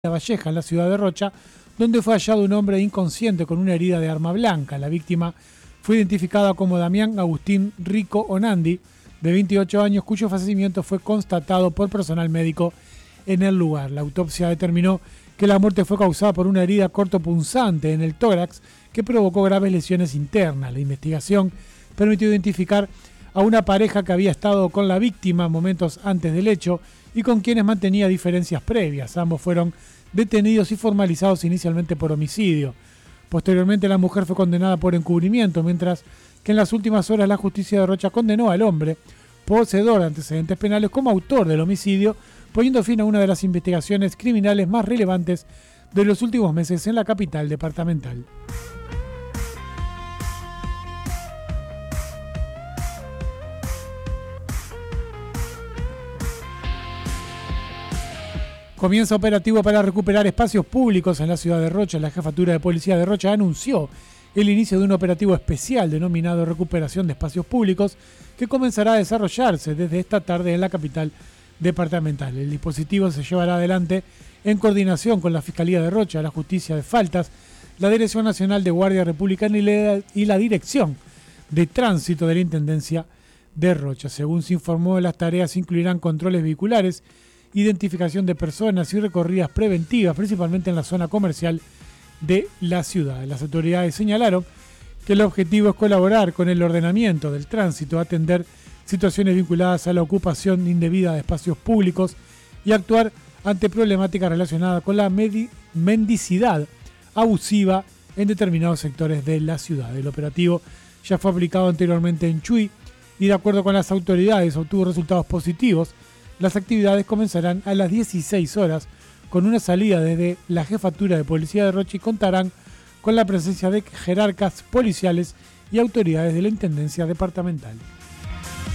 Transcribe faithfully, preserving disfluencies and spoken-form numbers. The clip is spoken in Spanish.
La Valleja, en la ciudad de Rocha, donde fue hallado un hombre inconsciente con una herida de arma blanca. La víctima fue identificada como Damián Agustín Rico Onandi, de veintiocho años, cuyo fallecimiento fue constatado por personal médico en el lugar. La autopsia determinó que la muerte fue causada por una herida cortopunzante en el tórax que provocó graves lesiones internas. La investigación permitió identificar a una pareja que había estado con la víctima momentos antes del hecho y con quienes mantenía diferencias previas. Ambos fueron detenidos y formalizados inicialmente por homicidio. Posteriormente la mujer fue condenada por encubrimiento, mientras que en las últimas horas la justicia de Rocha condenó al hombre, poseedor de antecedentes penales, como autor del homicidio, poniendo fin a una de las investigaciones criminales más relevantes de los últimos meses en la capital departamental. Comienza operativo para recuperar espacios públicos en la ciudad de Rocha. La Jefatura de Policía de Rocha anunció el inicio de un operativo especial denominado Recuperación de Espacios Públicos, que comenzará a desarrollarse desde esta tarde en la capital departamental. El dispositivo se llevará adelante en coordinación con la Fiscalía de Rocha, la Justicia de Faltas, la Dirección Nacional de Guardia Republicana y la Dirección de Tránsito de la Intendencia de Rocha. Según se informó, las tareas incluirán controles vehiculares, identificación de personas y recorridas preventivas, principalmente en la zona comercial de la ciudad. Las autoridades señalaron que el objetivo es colaborar con el ordenamiento del tránsito, atender situaciones vinculadas a la ocupación indebida de espacios públicos y actuar ante problemáticas relacionadas con la medi- mendicidad abusiva en determinados sectores de la ciudad. El operativo ya fue aplicado anteriormente en Chuy y, de acuerdo con las autoridades, obtuvo resultados positivos. Las actividades comenzarán a las dieciséis horas con una salida desde la Jefatura de Policía de Rocha y contarán con la presencia de jerarcas policiales y autoridades de la Intendencia Departamental.